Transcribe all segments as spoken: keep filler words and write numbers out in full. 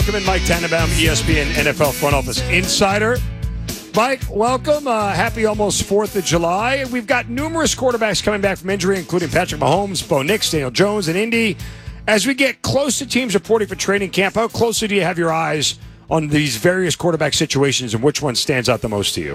Welcome in, Mike Tannenbaum, E S P N N F L Front Office Insider. Mike, welcome. Uh, happy almost fourth of July. We've got numerous quarterbacks coming back from injury, including Patrick Mahomes, Bo Nix, Daniel Jones, and Indy. As we get close to teams reporting for training camp, how closely do you have your eyes on these various quarterback situations, and which one stands out the most to you?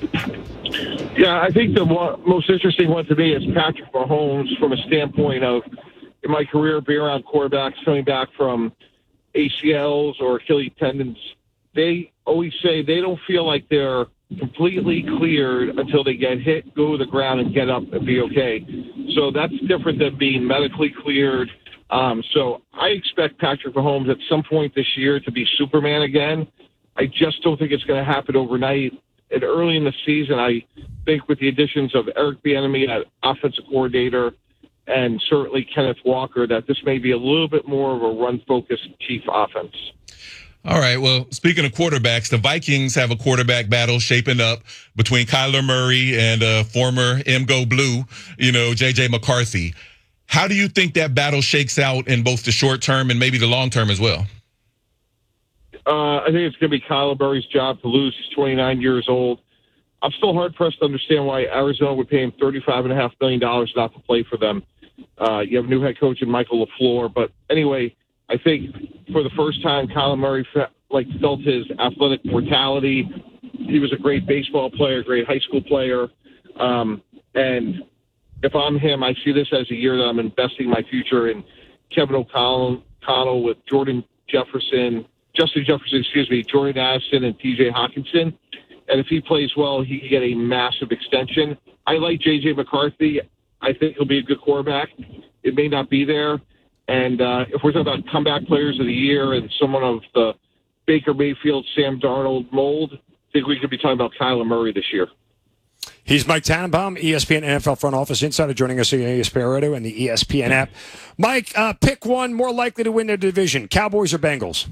Yeah, I think the one, most interesting one to me is Patrick Mahomes from a standpoint of, in my career, being around quarterbacks coming back from A C Ls or Achilles tendons. They always say they don't feel like they're completely cleared until they get hit, go to the ground, and get up and be okay. So that's different than being medically cleared. Um, so I expect Patrick Mahomes at some point this year to be Superman again. I just don't think it's going to happen overnight. And early in the season, I think with the additions of Eric Bieniemy at offensive coordinator and certainly Kenneth Walker, that this may be a little bit more of a run-focused chief offense. All right, well, speaking of quarterbacks, the Vikings have a quarterback battle shaping up between Kyler Murray and uh, former M Go Blue, you know, J J McCarthy. How do you think that battle shakes out in both the short term and maybe the long term as well? Uh, I think it's going to be Kyler Murray's job to lose. He's twenty-nine years old. I'm still hard-pressed to understand why Arizona would pay him thirty-five point five million dollars not to play for them. Uh, you have a new head coach in Michael LaFleur. But anyway, I think for the first time, Kyler Murray fe- like felt his athletic mortality. He was a great baseball player, great high school player. Um, and if I'm him, I see this as a year that I'm investing my future in Kevin O'Connell, O'Connell with Jordan Jefferson, Justin Jefferson, excuse me, Jordan Addison, and T J Hawkinson. And if he plays well, he can get a massive extension. I like J J McCarthy. I think he'll be a good quarterback. It may not be there. And uh, if we're talking about comeback players of the year and someone of the Baker Mayfield, Sam Darnold mold, I think we could be talking about Kyler Murray this year. He's Mike Tannenbaum, E S P N N F L Front Office Insider, joining us on E S P N Radio and the E S P N app. Mike, uh, pick one more likely to win their division, Cowboys or Bengals?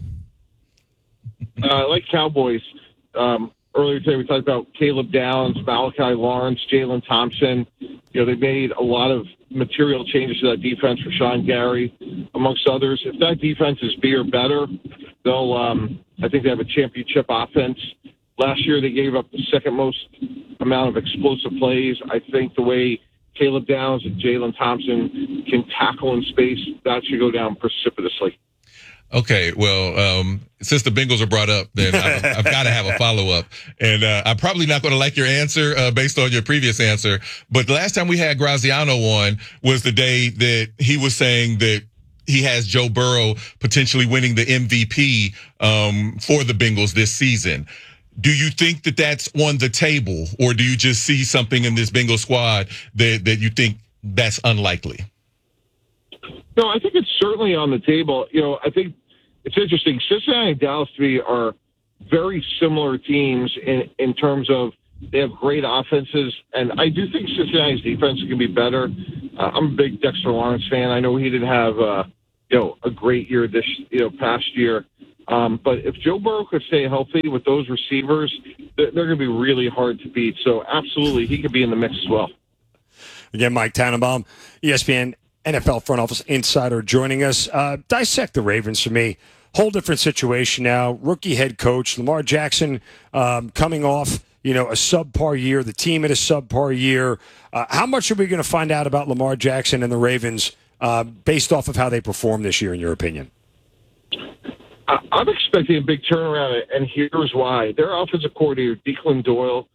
Uh, I like Cowboys. Um, earlier today we talked about Caleb Downs, Malachi Lawrence, Jalen Thompson. You know, they made a lot of material changes to that defense for Sean Gary, amongst others. If that defense is B or better, they'll. Um, I think they have a championship offense. Last year they gave up the second most amount of explosive plays. I think the way Caleb Downs and Jalen Thompson can tackle in space, that should go down precipitously. Okay, well, um, since the Bengals are brought up, then I've, I've got to have a follow-up. And uh, I'm probably not going to like your answer uh, based on your previous answer. But the last time we had Graziano on was the day that he was saying that he has Joe Burrow potentially winning the M V P um, for the Bengals this season. Do you think that that's on the table, or do you just see something in this Bengals squad that, that you think that's unlikely? No, I think it's certainly on the table. You know, I think it's interesting. Cincinnati and Dallas to me are very similar teams in, in terms of they have great offenses, and I do think Cincinnati's defense can be better. Uh, I'm a big Dexter Lawrence fan. I know he didn't have, uh, you know, a great year this, you know, past year. Um, but if Joe Burrow could stay healthy with those receivers, they're, they're going to be really hard to beat. So absolutely, he could be in the mix as well. Again, Mike Tannenbaum, E S P N N F L Front Office Insider, joining us. Uh, dissect the Ravens for me. Whole different situation now. Rookie head coach Lamar Jackson um, coming off, you know, a subpar year. The team had a subpar year. Uh, how much are we going to find out about Lamar Jackson and the Ravens uh, based off of how they performed this year, in your opinion? I'm expecting a big turnaround, and here's why. Their offensive coordinator, Declan Doyle,